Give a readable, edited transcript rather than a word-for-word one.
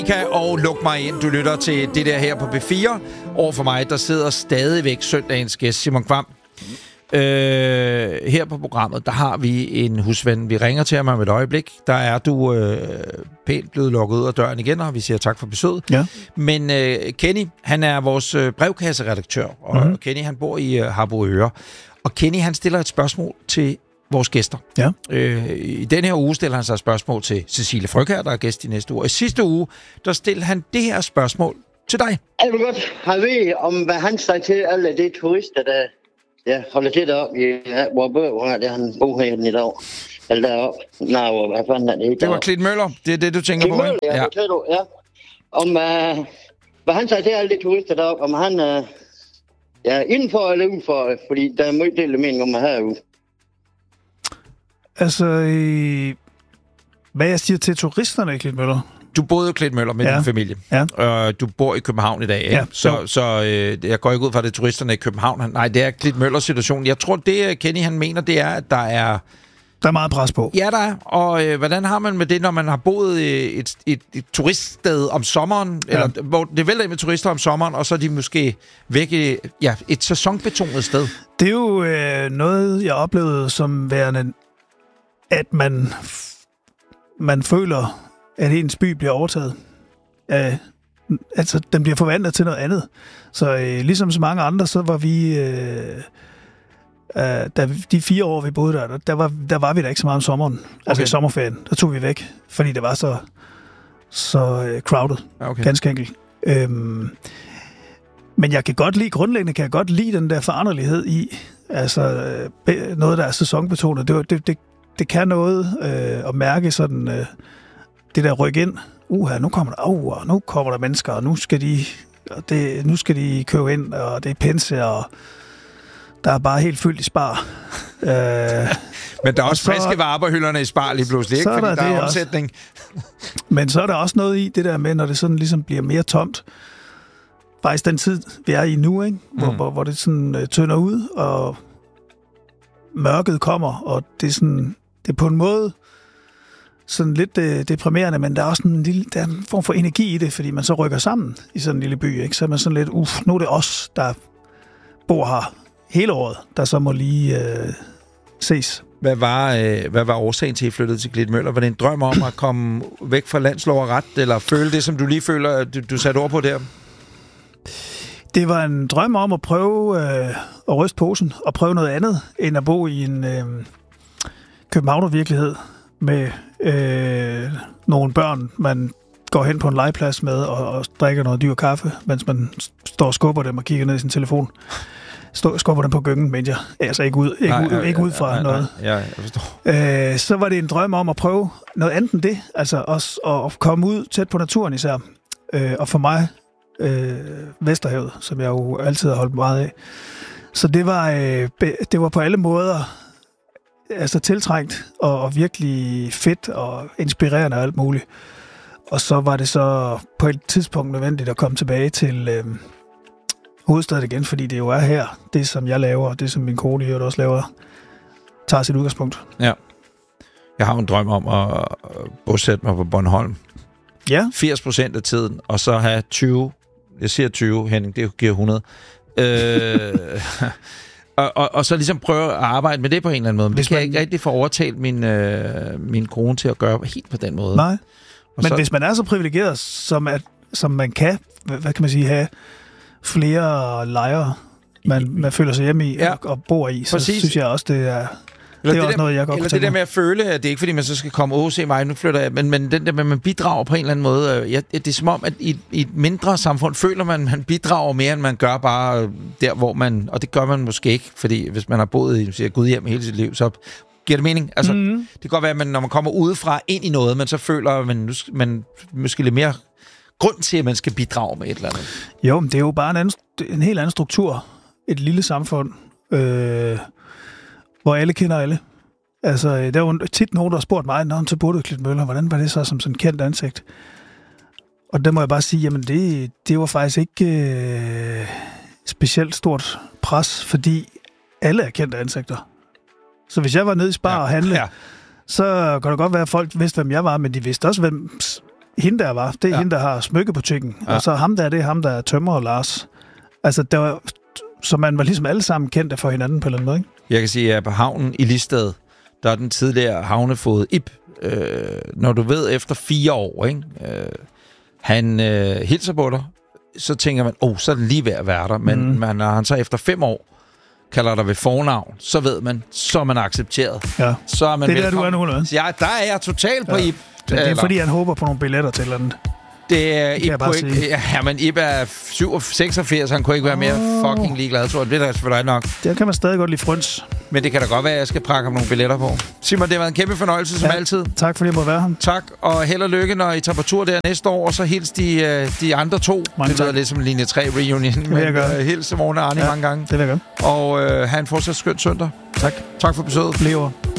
Og luk mig ind. Du lytter til det der her på B4. Over for mig, der sidder stadigvæk søndagens gæst, Simon Kvam. Her på programmet, der har vi en husven. Vi ringer til ham om et øjeblik. Der er du pænt blevet lukket ud af døren igen, og vi siger tak for besøget. Ja. Men Kenny, han er vores brevkasseredaktør, og Kenny, han bor i Harboøre. Og Kenny, han stiller et spørgsmål til vores gæster. Ja. I den her uge stiller han sig et spørgsmål til Cecilie Frøkjær, der er gæst i næste uge. Og i sidste uge, der stillede han det her spørgsmål til dig. Jeg vil godt have ved, om hvad han sagde til alle de turister, der holder til deroppe i vores bøger, der han bor her i dag. Eller deroppe. Nej, hvad fanden er det? Det var Klitmøller. Det er det, du tænker på, ikke? Ja, det du, ja. Om hvad han sagde til alle de turister deroppe, om han indenfor eller udenfor, fordi der er meget del af mening om at herude. Altså, hvad jeg siger til turisterne i Klitmøller? Du boede i Klitmøller med din familie. Ja. Du bor i København i dag, ikke? Ja. Så jeg går ikke ud fra, at det er turisterne i København. Nej, det er Klitmøllers situation. Jeg tror, det Kenny han mener, det er, at der er... Der er meget pres på. Ja, der er. Og hvordan har man med det, når man har boet et turiststed om sommeren, eller hvor det vælter med turister om sommeren, og så er de måske væk i et sæsonbetonet sted? Det er jo noget, jeg oplevede som værende, at man føler, at ens by bliver overtaget. Altså, den bliver forvandlet til noget andet. Så ligesom så mange andre, så var vi... da de 4 år, vi boede der var vi da ikke så meget om sommeren. Altså i sommerferien, der tog vi væk, fordi det var så crowded, ganske enkelt. Men jeg kan godt lide, grundlæggende den der foranderlighed i, altså noget, der er sæsonbetonet. Det kan noget at mærke sådan, det der ryk ind. Nu kommer der mennesker, og nu skal de købe ind, og det er pinse, og der er bare helt fyldt i Spar. Men der er også friske varer på hylderne i Spar lige pludselig, ikke? Fordi der er omsætning. Men så er der også noget i det der med, når det sådan ligesom bliver mere tomt. Faktisk den tid, vi er i nu, ikke? Hvor det sådan tynder ud, og mørket kommer, og det er sådan, det er på en måde sådan lidt deprimerende, men der er også der er en form for energi i det, fordi man så rykker sammen i sådan en lille by, ikke? Så er man sådan lidt, nu er det os, der bor her hele året, der så må lige ses. Hvad var årsagen til, at I flyttede til Klitmøller? Var det en drøm om at komme væk fra landslov og ret, eller føle det, som du lige føler, du satte ord på der? Det var en drøm om at prøve at ryste posen, og prøve noget andet, end at bo i en københavnervirkelighed med nogle børn, man går hen på en legeplads med og drikker noget dyr kaffe, mens man står og skubber dem og kigger ned i sin telefon. Skubber dem på gyngen, men jeg altså ikke ud fra noget. Ja, jeg forstår. Så var det en drøm om at prøve noget andet end det, altså også at komme ud tæt på naturen især. Og for mig, Vesterhavet, som jeg jo altid har holdt meget af. Så det var på alle måder altså tiltrængt og virkelig fedt og inspirerende og alt muligt. Og så var det så på et tidspunkt nødvendigt at komme tilbage til hovedstaden igen, fordi det jo er her, det som jeg laver, og det som min kone også laver, tager sit udgangspunkt. Ja. Jeg har en drøm om at bosætte mig på Bornholm. Ja. 80% af tiden, og så have 20, jeg siger 20, Henning, det giver 100. Og så ligesom prøve at arbejde med det på en eller anden måde. Men det kan jeg ikke rigtig få overtalt min kone til at gøre helt på den måde. Nej, men hvis man er så privilegeret, som man kan, hvad kan man sige, have flere lejre, man føler sig hjemme i og bor i, så synes jeg også, det er... Det er også noget, jeg godt kan Eller det der med at føle, at det er ikke fordi, man så skal komme, se mig, nu flytter jeg, men den der med, at man bidrager på en eller anden måde. Det er som om, at i et mindre samfund føler man bidrager mere, end man gør bare der, hvor man... Og det gør man måske ikke, fordi hvis man har boet i Gudhjem hele sit liv, så giver det mening. Altså, det kan godt være, at når man kommer udefra ind i noget, man så føler, at man måske lidt mere grund til, at man skal bidrage med et eller andet. Jo, men det er jo bare en helt anden struktur. Et lille samfund, hvor alle kender alle. Altså, der var tit nogen, der har spurgt mig, når så boede i Klitmøller, hvordan var det så som sådan en kendt ansigt? Og der må jeg bare sige, jamen det var faktisk ikke specielt stort pres, fordi alle er kendte ansigter. Så hvis jeg var nede i Spar og handle, så kan det godt være, at folk vidste, hvem jeg var, men de vidste også, hvem hende der var. Det er hende, der har smykkebutikken. Ja. Og så ham der, det er ham, der er tømrer og Lars. Altså, det var, så man var ligesom alle sammen kendte for hinanden på en eller anden måde, ikke? Jeg kan sige, at på havnen i Listed, der er den tidligere havnefod Ib. Når du ved, efter 4 år, ikke? Han hilser på dig, så tænker man, så er den lige ved at være der. Men når han så efter 5 år kalder dig ved fornavn, så ved man, så er man accepteret. Ja. Så er man det er velkommen. Der, du er nu, ja, der er jeg totalt på Ib. Ja, det er fordi, han håber på nogle billetter til et eller andet. Det er Ib kunne ikke... Ja, men Ib er 86, han kunne ikke være mere fucking ligeglad, tror jeg. Det er da selvfølgelig nok. Det kan man stadig godt lide frøns. Men det kan da godt være, at jeg skal prakke ham nogle billetter på. Simon, det har været en kæmpe fornøjelse, som altid. Tak fordi jeg må være her. Tak, og held og lykke, når I tager på tur der næste år, og så hils de andre 2. Mange det lyder lidt som linje 3 reunion, men hils Simone og Arne mange gange. Det vil jeg gøre. Og have en fortsat skøn søndag. Tak. Tak for besøget. Lever.